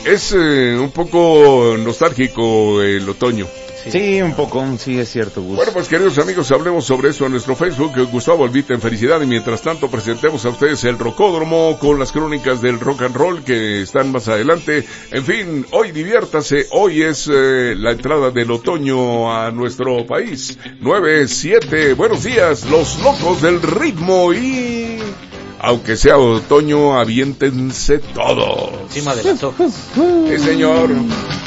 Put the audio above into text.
Es un poco nostálgico el otoño. Sí, un poco, sí es cierto, Gus. Bueno, pues queridos amigos, hablemos sobre eso en nuestro Facebook, Gustavo Albita en Felicidad, y mientras tanto presentemos a ustedes el Rocódromo con las crónicas del rock and roll que están más adelante. En fin, hoy diviértase, hoy es la entrada del otoño a nuestro país. 9-7, buenos días, los locos del ritmo y... aunque sea otoño, aviéntense todo. Encima de las hojas. Sí, señor.